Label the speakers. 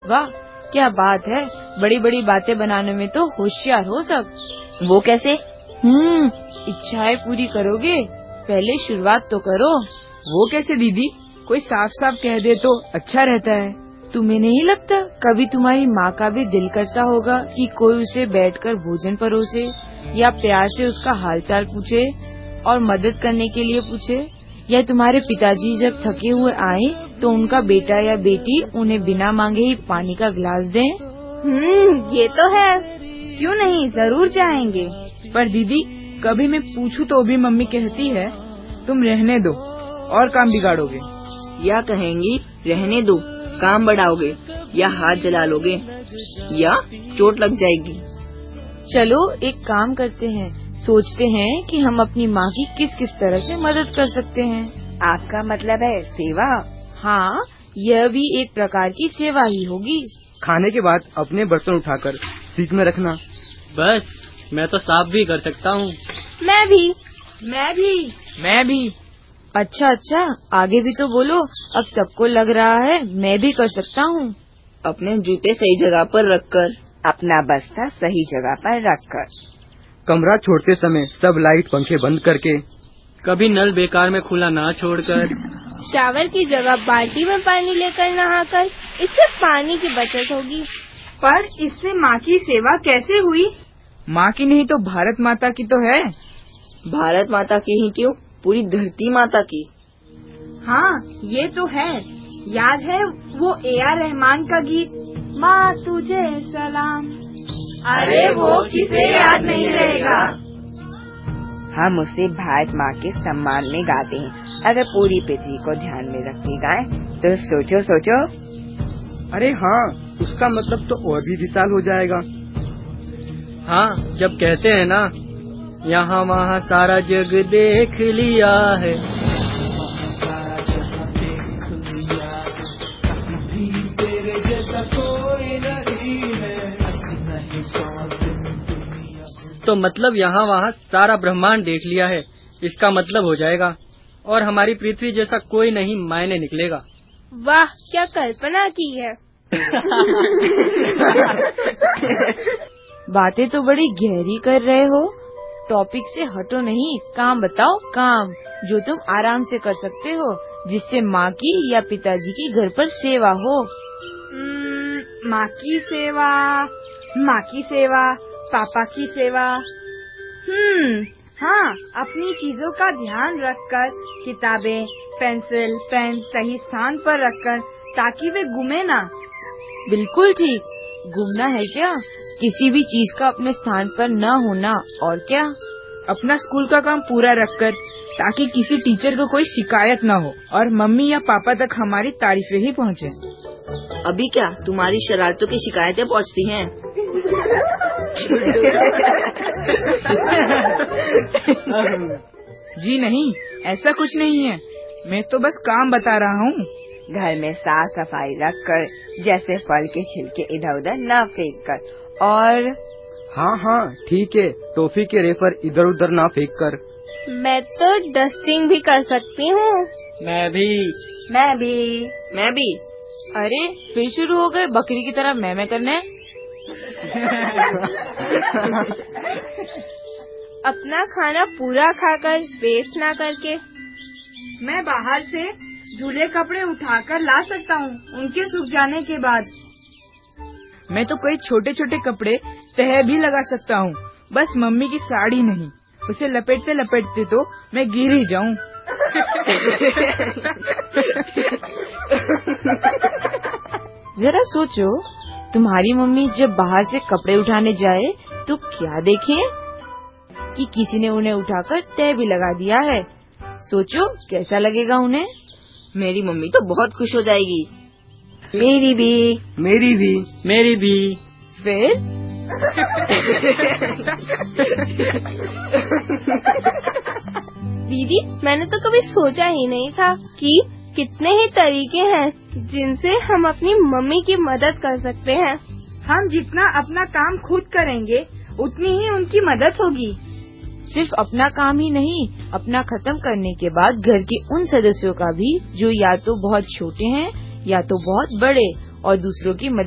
Speaker 1: वाह क्या बात है, बड़ी बड़ी बातें बनाने में तो होशियार हो सब।
Speaker 2: वो कैसे?
Speaker 1: इच्छाएं पूरी करोगे, पहले शुरुआत तो करो।
Speaker 3: वो कैसे दीदी? कोई साफ साफ कह दे तो अच्छा रहता है।
Speaker 1: तुम्हें नहीं लगता कभी तुम्हारी माँ का भी दिल करता होगा कि कोई उसे बैठकर भोजन परोसे या प्यार से उसका हालचाल पूछे और मदद करने के लिए पूछे? या तुम्हारे पिताजी जब थके हुए आए तो उनका बेटा या बेटी उन्हें बिना मांगे ही पानी का गिलास दें?
Speaker 2: ये तो है, क्यों नहीं, जरूर चाहेंगे।
Speaker 3: पर दीदी कभी मैं पूछूं तो भी मम्मी कहती है तुम रहने दो और काम बिगाड़ोगे।
Speaker 2: या कहेंगी रहने दो, काम बढ़ाओगे, या हाथ जला लोगे, या चोट लग जाएगी।
Speaker 1: चलो एक काम करते हैं, सोचते हैं कि हम अपनी माँ की किस किस तरह से मदद कर सकते हैं।
Speaker 2: आपका मतलब है सेवा?
Speaker 1: हाँ, यह भी एक प्रकार की सेवा ही होगी।
Speaker 4: खाने के बाद अपने बर्तन उठाकर सिंक में रखना।
Speaker 5: बस मैं तो साफ भी कर सकता हूँ।
Speaker 2: मैं भी।
Speaker 3: मैं भी।
Speaker 1: अच्छा, आगे भी तो बोलो। अब सबको लग रहा है मैं भी कर सकता हूँ।
Speaker 2: अपने जूते सही जगह पर रखकर, अपना बस्ता सही जगह पर रखकर,
Speaker 4: कमरा छोड़ते समय सब लाइट पंखे बंद करके,
Speaker 5: कभी नल बेकार में खुला ना छोड़कर,
Speaker 6: शावर की जगह बाल्टी में पानी लेकर नहाकर। इससे पानी की बचत होगी।
Speaker 7: पर इससे माँ की सेवा कैसे हुई?
Speaker 3: माँ की नहीं तो भारत माता की तो है।
Speaker 2: भारत माता की ही क्यों, पूरी धरती माता की।
Speaker 7: हाँ ये तो है। याद है वो AR रहमान का गीत, माँ तुझे सलाम। अरे वो किसे याद नहीं रहेगा।
Speaker 2: हम उसे भारत माँ के सम्मान में गाते हैं। अगर पूरी पृथ्वी को ध्यान में रख के गाएं तो सोचो।
Speaker 4: अरे हाँ, उसका मतलब तो और भी विशाल हो जाएगा।
Speaker 5: हाँ, जब कहते हैं ना, यहाँ वहाँ सारा जग देख लिया है। तो मतलब यहाँ वहाँ सारा ब्रह्मांड देख लिया है, इसका मतलब हो जाएगा। और हमारी पृथ्वी जैसा कोई नहीं मायने निकलेगा।
Speaker 6: वाह क्या कल्पना की है।
Speaker 1: बातें तो बड़ी गहरी कर रहे हो। टॉपिक से हटो नहीं, काम बताओ, काम जो तुम आराम से कर सकते हो, जिससे माँ की या पिताजी की घर पर सेवा हो।
Speaker 7: माँ की सेवा, पापा की सेवा। हाँ, अपनी चीजों का ध्यान रखकर, किताबें, पेंसिल, पेन सही स्थान पर रखकर, ताकि वे गुमे ना।
Speaker 1: बिल्कुल ठीक, गुमना है क्या? किसी भी चीज का अपने स्थान पर न होना, और क्या।
Speaker 3: अपना स्कूल का काम पूरा रखकर, ताकि किसी टीचर को कोई शिकायत न हो और मम्मी या पापा तक हमारी तारीफें ही पहुँचे।
Speaker 2: अभी क्या तुम्हारी शरारतों की शिकायतें पहुँचती हैं?
Speaker 3: जी नहीं, ऐसा कुछ नहीं है, मैं तो बस काम बता रहा हूँ।
Speaker 2: घर में साफ सफाई रखकर, जैसे फल के छिलके इधर उधर न फेंक कर, और
Speaker 4: हाँ ठीक है, टॉफी के रेफर इधर उधर ना फेंक कर।
Speaker 6: मैं तो डस्टिंग भी कर सकती हूँ।
Speaker 5: मैं
Speaker 2: भी।
Speaker 1: अरे फिर शुरू हो गए बकरी की तरह मैं करने।
Speaker 6: अपना खाना पूरा खाकर वेस्ट ना करके।
Speaker 7: मैं बाहर से धुले कपड़े उठाकर ला सकता हूँ, उनके सूख जाने के बाद।
Speaker 3: मैं तो कई छोटे छोटे कपड़े तह भी लगा सकता हूँ, बस मम्मी की साड़ी नहीं, उसे लपेटते लपेटते तो मैं गिर ही जाऊँ।
Speaker 1: जरा सोचो, तुम्हारी मम्मी जब बाहर से कपड़े उठाने जाए तो क्या देखें कि किसी ने उन्हें उठाकर तह भी लगा दिया है। सोचो कैसा लगेगा उन्हें।
Speaker 2: मेरी मम्मी तो बहुत खुश हो जाएगी। मेरी भी।
Speaker 1: फिर
Speaker 6: दीदी मैंने तो कभी सोचा ही नहीं था कि कितने ही तरीके हैं जिनसे हम अपनी मम्मी की मदद कर सकते हैं।
Speaker 7: हम जितना अपना काम खुद करेंगे उतनी ही उनकी मदद होगी।
Speaker 1: सिर्फ अपना काम ही नहीं, अपना खत्म करने के बाद घर के उन सदस्यों का भी जो या तो बहुत छोटे हैं या तो बहुत बड़े और दूसरों की मदद